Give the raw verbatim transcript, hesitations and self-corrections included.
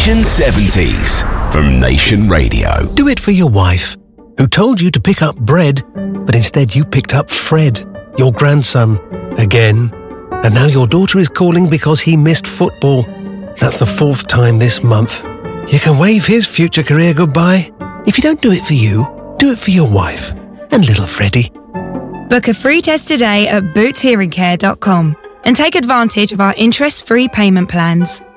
Nation seventies from Nation Radio. Do it for your wife, who told you to pick up bread, but instead you picked up Fred, your grandson, again. And now your daughter is calling because he missed football. That's the fourth time this month. You can wave his future career goodbye. If you don't do it for you, do it for your wife and little Freddie. Book a free test today at boots hearing care dot com and take advantage of our interest-free payment plans.